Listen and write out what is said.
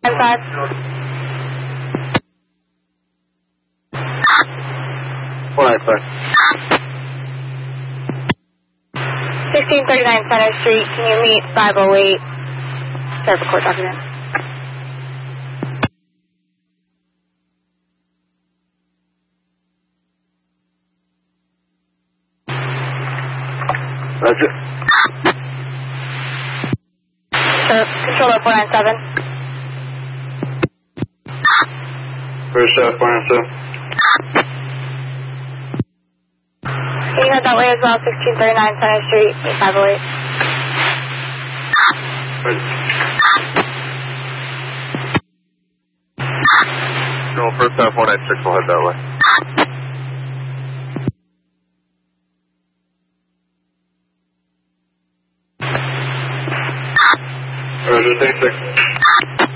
5. 495. 1639 Center Street, can you meet 508? Start the court document. Roger. Controller 497. First 497. Can you head that way as well, 1639 Center Street, 508. No, first 496 will head that way. Roger, thanks, sir.